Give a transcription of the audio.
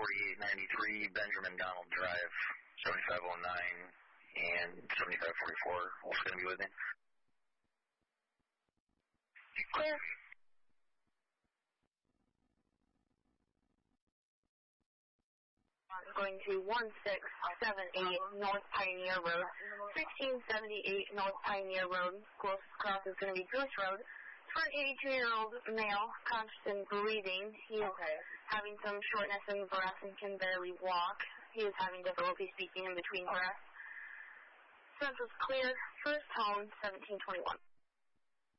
4893 Benjamin Donald Drive, 7509 and 7544. What's going to be with me? Clear. Going to 1678 North Pioneer Road, 1678 North Pioneer Road. Closest cross is going to be Goose Road. For an 82-year-old male, conscious and breathing. He is having some shortness in breath and can barely walk. He is having difficulty speaking in between breaths. Central's clear. First home, 1721.